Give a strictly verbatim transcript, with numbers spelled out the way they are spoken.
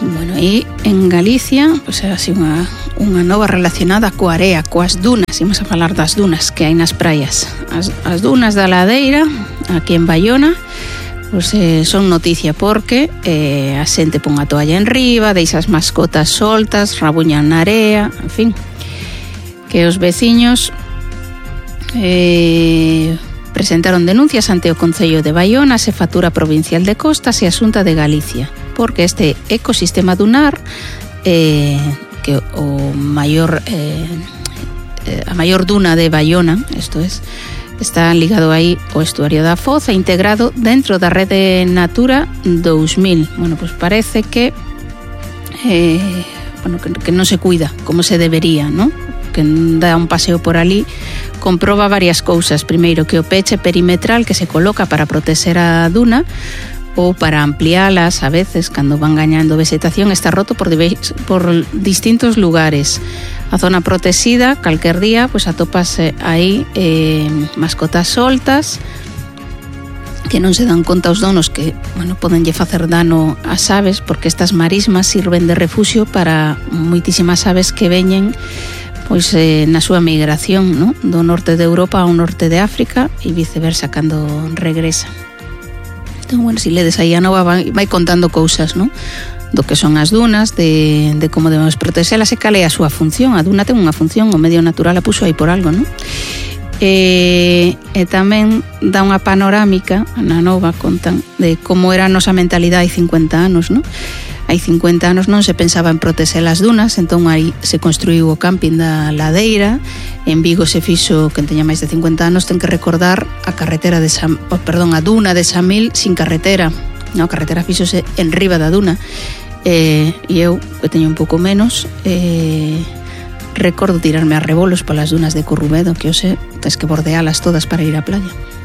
Bueno, e en Galicia, pois é así unha, unha nova relacionada coa area, coas dunas, imos a falar das dunas que hai nas praias. As, as dunas da Ladeira, aquí en Baiona, pois eh, son noticia porque eh, a xente pon a toalla en riba, deixa as mascotas soltas, rabuñan na area, en fin, que os veciños eh, presentaron denuncias ante o Concello de Baiona, a Xefatura Provincial de Costas e a Xunta de Galicia, porque este ecosistema dunar eh, que o maior eh, eh, a maior duna de Baiona, isto es, está ligado aí o estuario da Foz e integrado dentro da rede Natura dous mil. Bueno, pois parece que eh, bueno, que, que non se cuida como se debería, ¿no? Que dá un paseo por ali, comproba varias cousas. Primeiro, que o peche perimetral que se coloca para proteger a duna ou para ampliálas a veces cando van gañando vegetación está roto por, por distintos lugares. A zona protexida, calquer día, pois atopase aí eh, mascotas soltas que non se dan conta os donos que, bueno, podenlle facer dano ás aves, porque estas marismas sirven de refuxio para moitísimas aves que veñen pois eh, na súa migración, ¿no? Do norte de Europa ao norte de África e viceversa cando regresa. Entón, bueno, si ledes aí a nova vai, vai contando cousas, ¿no? Do que son as dunas, de, de como debemos protegelas e cal é a súa función. A duna ten unha función, o medio natural a puxo aí por algo, non? E, e tamén dá unha panorámica, na nova contan, de como era a nosa mentalidade hai cincuenta anos, non? Hai cincuenta anos non se pensaba en protexer as dunas, entón aí se construiu o camping da Ladeira. En Vigo se fixo, quen teña máis de cincuenta anos ten que recordar a carretera de San, oh, perdón, a duna de Samil sin carretera. No, a carretera fixose en riba da duna. Eh, e eu, que teño un pouco menos, eh, recordo tirarme a rebolos polas dunas de Currubedo, que hoxe tens que bordealas todas para ir á playa.